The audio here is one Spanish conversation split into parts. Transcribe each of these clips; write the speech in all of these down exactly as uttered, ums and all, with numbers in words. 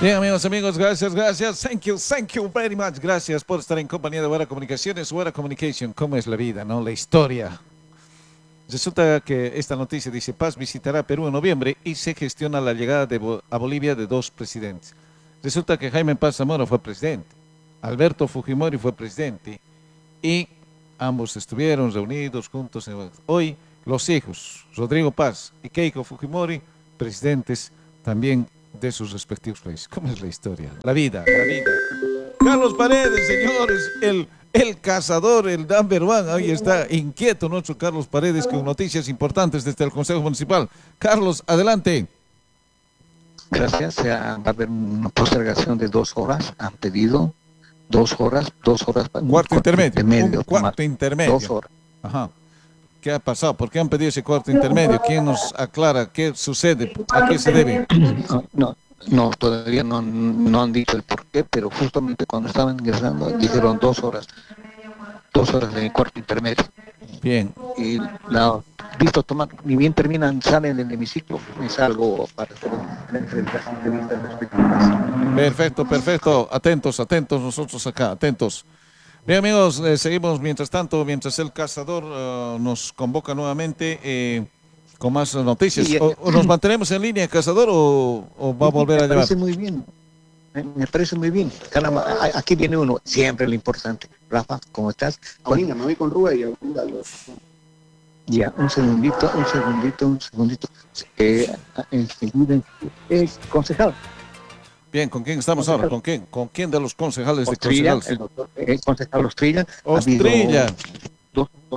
Bien, amigos, amigos, gracias, gracias. Thank you, thank you very much. Gracias por estar en compañía de Buena Comunicaciones. Buena Communication, ¿cómo es la vida, no? La historia. Resulta que esta noticia dice: Paz visitará Perú en noviembre y se gestiona la llegada de Bo- a Bolivia de dos presidentes. Resulta que Jaime Paz Zamora fue presidente, Alberto Fujimori fue presidente y ambos estuvieron reunidos juntos. en- Hoy los hijos, Rodrigo Paz y Keiko Fujimori, presidentes también de sus respectivos países. ¿Cómo es la historia? La vida, la vida. Carlos Paredes, señores, el, el cazador, el number one. Ahí está, inquieto nuestro Carlos Paredes con noticias importantes desde el Consejo Municipal. Carlos, adelante. Gracias. Se ha- va a haber una postergación de dos horas. Han pedido dos horas, dos horas. Un Cuarto intermedio, un Tomás. cuarto Dos intermedio. horas. Ajá. ¿Qué ha pasado? ¿Por qué han pedido ese cuarto intermedio? ¿Quién nos aclara qué sucede? ¿A qué se debe? No, no, no, todavía no, no han dicho el por qué, pero justamente cuando estaban ingresando dijeron dos horas, dos horas de cuarto intermedio. Bien. Y la, visto tomar, ni bien terminan, salen del hemiciclo, es algo para hacer una entrevista respectivas. Perfecto, perfecto. Atentos, atentos nosotros acá, atentos. Bien, amigos, eh, seguimos mientras tanto, mientras el cazador eh, nos convoca nuevamente eh, con más noticias. Y, eh, O, o nos mantenemos en línea, cazador, o, o va a volver a me llamar? parece muy bien, me, me parece muy bien. Caramba, a- aquí viene uno, siempre lo importante. Rafa, ¿cómo estás? Ahorita me voy con Rubén y ahorita lo- Ya, un segundito, un segundito, un segundito. Eh, enseguida, eh, concejal, Bien, ¿con quién estamos ahora? ¿Con quién? ¿Con quién de los concejales de Ostrilla, concejales? el doctor, eh, concejal Ostrilla. ha habido Ostrilla. dos- dos-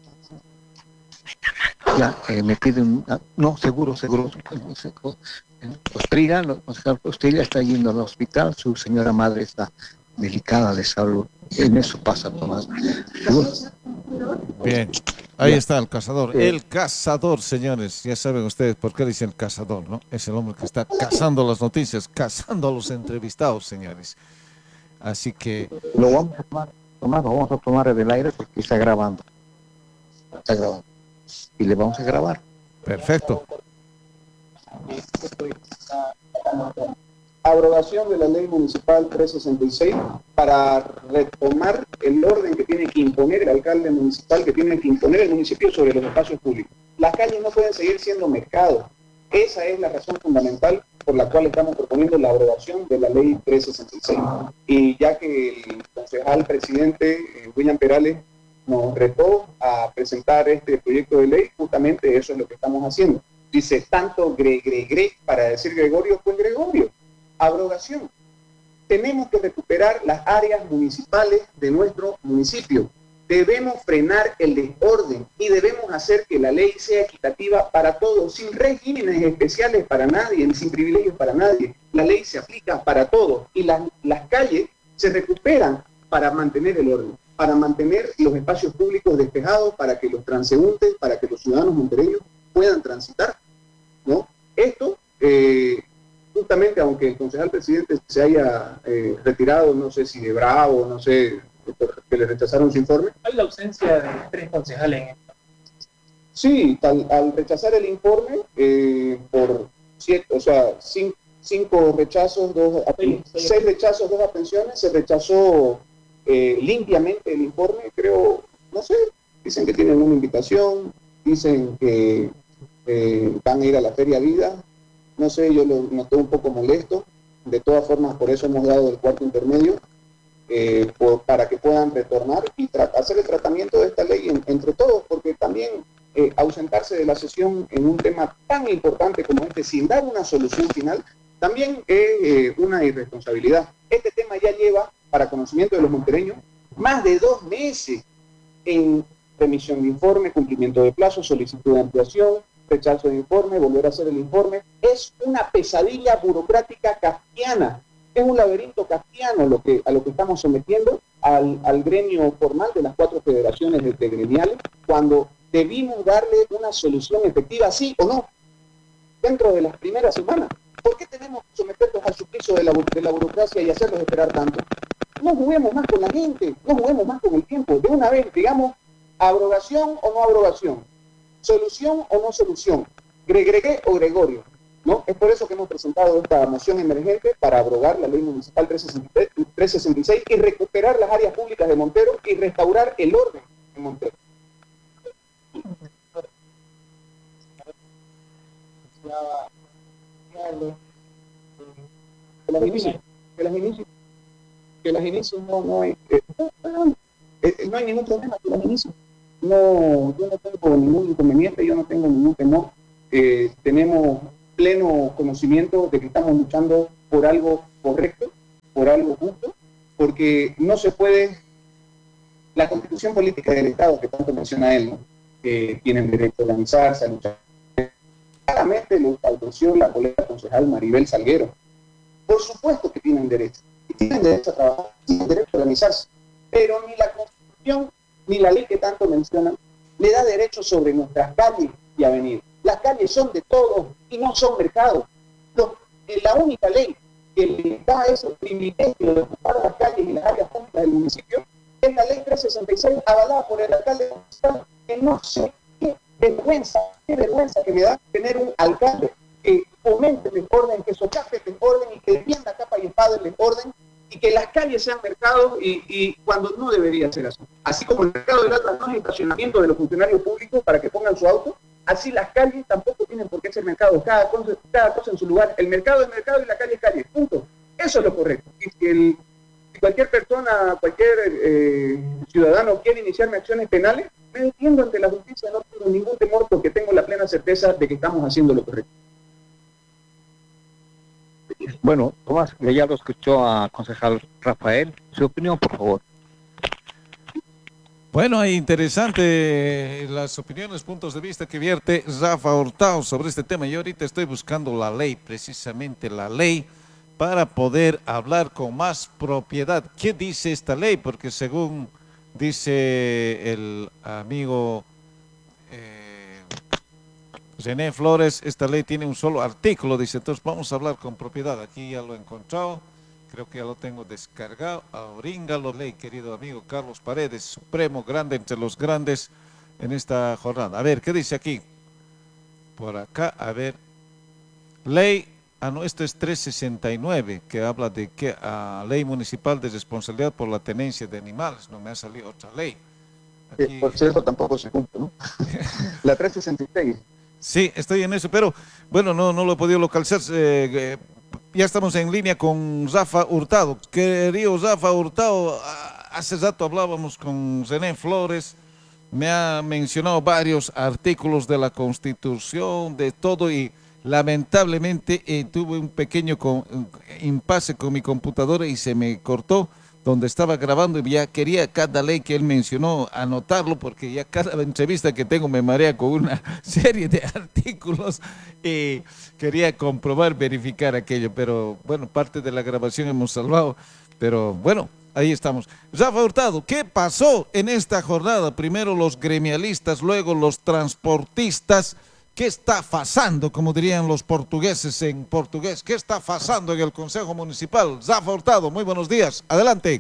ya, eh, me piden, ah, no, seguro, seguro. Ostrilla, el concejal Ostrilla está yendo al hospital, su señora madre está delicada de salud. En eso pasa, Tomás. ¿Seguro? Bien, ahí Ya. está el cazador. Eh, El cazador, señores. Ya saben ustedes por qué dicen cazador, ¿no? Es el hombre que está cazando las noticias, cazando a los entrevistados, señores. Así que, Lo vamos a tomar, Tomás, lo vamos a tomar del aire porque está grabando. Está grabando. Y le vamos a grabar. perfecto. abrogación de la ley municipal trescientos sesenta y seis para retomar el orden que tiene que imponer el alcalde municipal, que tiene que imponer el municipio sobre los espacios públicos. Las calles no pueden seguir siendo mercados. Esa es la razón fundamental por la cual estamos proponiendo la abrogación de la ley trescientos sesenta y seis. Y ya que el concejal presidente eh, William Perales nos retó a presentar este proyecto de ley, justamente eso es lo que estamos haciendo. Dice tanto gre, gre, gre para decir Gregorio, pues Gregorio. Abrogación. Tenemos que recuperar las áreas municipales de nuestro municipio. Debemos frenar el desorden y debemos hacer que la ley sea equitativa para todos, sin regímenes especiales para nadie, sin privilegios para nadie. La ley se aplica para todos y las, las calles se recuperan para mantener el orden, para mantener los espacios públicos despejados, para que los transeúntes, para que los ciudadanos entre ellos puedan transitar, ¿no? Esto, eh, justamente, aunque el concejal presidente se haya eh, retirado, no sé si de bravo, no sé, que le rechazaron su informe. Hay la ausencia de tres concejales en esta. Sí, al, al rechazar el informe, eh, por siete, o sea, cinco, cinco rechazos, dos, Sí, sí. seis rechazos, dos abstenciones, se rechazó eh, limpiamente el informe, creo, no sé, dicen que tienen una invitación, dicen que eh, van a ir a la Feria Vida, no sé, yo lo noté un poco molesto, de todas formas por eso hemos dado el cuarto intermedio, eh, por, para que puedan retornar y hacer el tratamiento de esta ley en, entre todos, porque también eh, ausentarse de la sesión en un tema tan importante como este, sin dar una solución final, también es eh, una irresponsabilidad. Este tema ya lleva, para conocimiento de los montereños, más de dos meses en remisión de informe, cumplimiento de plazo, solicitud de ampliación, rechazo de informe, volver a hacer el informe. Es una pesadilla burocrática kafkiana, es un laberinto kafkiano lo que, a lo que estamos sometiendo al, al gremio formal de las cuatro federaciones de, de gremiales, cuando debimos darle una solución efectiva, sí o no, dentro de las primeras semanas. ¿Por qué tenemos que someterlos al suplicio de la, de la burocracia y hacerlos esperar tanto? No juguemos más con la gente, no juguemos más con el tiempo. De una vez, digamos, abrogación o no abrogación, solución o no solución, Gregregué o Gregorio. ¿no? Es por eso que hemos presentado esta moción emergente para abrogar la ley municipal trescientos sesenta y seis y recuperar las áreas públicas de Montero y restaurar el orden en Montero. Que las inicios, que las inicios, que las inicios no, no hay, eh, eh, no hay ningún problema que las inicios. No, yo no tengo ningún inconveniente, yo no tengo ningún temor. Eh, tenemos pleno conocimiento de que estamos luchando por algo correcto, por algo justo, porque no se puede, la constitución política del Estado que tanto menciona él, ¿no? Que tienen derecho a organizarse, a luchar. Claramente lo estableció la colega concejal Maribel Salguero. Por supuesto que tienen derecho, y tienen derecho a trabajar, tienen derecho a organizarse, pero ni la constitución ni la ley que tanto mencionan le da derecho sobre nuestras calles y avenidas. Las calles son de todos y no son mercados. Lo, la única ley que le da ese privilegio de ocupar las calles y las áreas públicas del municipio es la ley trescientos sesenta y seis, avalada por el alcalde municipal, que no sé qué vergüenza, qué vergüenza que me da tener un alcalde que fomente el orden, que socape el orden y que defienda a capa y espada el orden, y que las calles sean mercados y, y cuando no debería ser así. Así como el mercado de latas no es estacionamiento de los funcionarios públicos para que pongan su auto, así las calles tampoco tienen por qué ser mercados, cada cosa, cada cosa en su lugar. El mercado es mercado y la calle es calle, punto. Eso es lo correcto. Y si, el, si cualquier persona, cualquier eh, ciudadano quiere iniciarme acciones penales, me defiendo ante la justicia, no tengo ningún temor porque tengo la plena certeza de que estamos haciendo lo correcto. Bueno, Tomás, ya lo escuchó a concejal Rafael. Su opinión, por favor. Bueno, interesante las opiniones, puntos de vista que vierte Rafa Hurtado sobre este tema. Yo ahorita estoy buscando la ley, precisamente la ley, para poder hablar con más propiedad. ¿Qué dice esta ley? Porque según dice el amigo eh, René Flores, esta ley tiene un solo artículo, dice, entonces vamos a hablar con propiedad. Aquí ya lo he encontrado. Creo que ya lo tengo descargado. Ahorita lo ley, querido amigo Carlos Paredes, supremo, grande entre los grandes en esta jornada. A ver, ¿qué dice aquí? Por acá, a ver. Ley, ah no, esto es trescientos sesenta y nueve, que habla de que a ley municipal de responsabilidad por la tenencia de animales. No me ha salido otra ley. Aquí... Aquí... Por cierto, tampoco se cumple, ¿no? La trescientos sesenta y seis. Sí, estoy en eso, pero bueno, no, no lo he podido localizar. Eh, eh, Ya estamos en línea con Rafa Hurtado. Querido Rafa Hurtado, hace rato hablábamos con René Flores, me ha mencionado varios artículos de la Constitución, de todo, y lamentablemente eh, tuve un pequeño con, impasse con mi computadora y se me cortó donde estaba grabando y ya quería cada ley que él mencionó anotarlo porque ya cada entrevista que tengo me marea con una serie de artículos y quería comprobar, verificar aquello, pero bueno, parte de la grabación hemos salvado, pero bueno, ahí estamos. Rafa Hurtado, ¿qué pasó en esta jornada? Primero los gremialistas, luego los transportistas. ¿Qué está pasando, como dirían los portugueses en portugués? ¿Qué está pasando en el Consejo Municipal? Rafa Hurtado, muy buenos días. Adelante.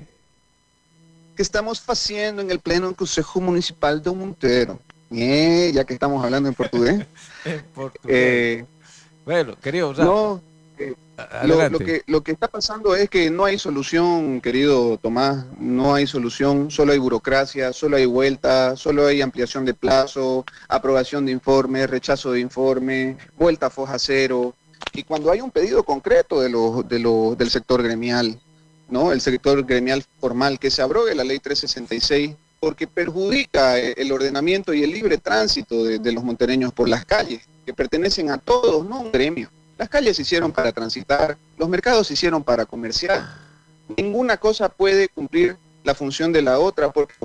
¿Qué estamos haciendo en el Pleno del Consejo Municipal de Montero? Eh, ya que estamos hablando en portugués. en portugués. Eh, bueno, querido Rafa. No, eh, lo, lo, que, lo que está pasando es que no hay solución, querido Tomás, no hay solución, solo hay burocracia, solo hay vuelta, solo hay ampliación de plazo, aprobación de informe, rechazo de informe, vuelta a foja cero. Y cuando hay un pedido concreto de los, de los, del sector gremial, ¿no? El sector gremial formal, que se abrogue la ley trescientos sesenta y seis, porque perjudica el ordenamiento y el libre tránsito de, de los montereños por las calles, que pertenecen a todos, no a un gremio. Las calles se hicieron para transitar, los mercados se hicieron para comerciar. Ninguna cosa puede cumplir la función de la otra porque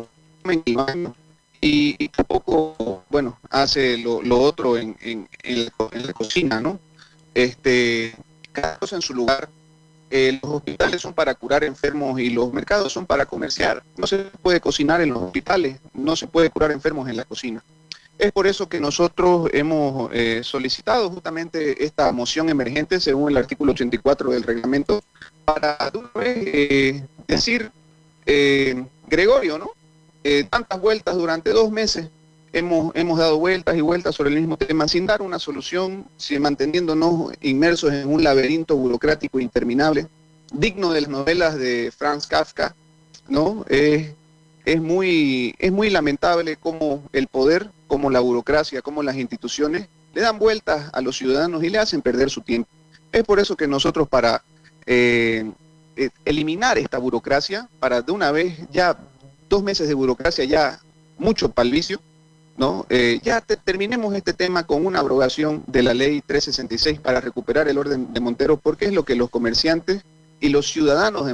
y, y tampoco, bueno, hace lo, lo otro en, en, en, la, en la cocina, ¿no? Este, cada cosa en su lugar. Eh, los hospitales son para curar enfermos y los mercados son para comerciar. No se puede cocinar en los hospitales, no se puede curar enfermos en la cocina. Es por eso que nosotros hemos eh, solicitado justamente esta moción emergente según el artículo ochenta y cuatro del reglamento para eh, decir, eh, Gregorio, ¿no? Eh, tantas vueltas durante dos meses hemos, hemos dado vueltas y vueltas sobre el mismo tema sin dar una solución, si manteniéndonos inmersos en un laberinto burocrático interminable, digno de las novelas de Franz Kafka, ¿no? Eh, es, muy, es muy lamentable cómo el poder, cómo la burocracia, cómo las instituciones le dan vueltas a los ciudadanos y le hacen perder su tiempo. Es por eso que nosotros para eh, eh, eliminar esta burocracia, para de una vez ya dos meses de burocracia, ya mucho palvicio, ¿no? Eh, ya te, terminemos este tema con una abrogación de la ley trescientos sesenta y seis para recuperar el orden de Montero, porque es lo que los comerciantes y los ciudadanos de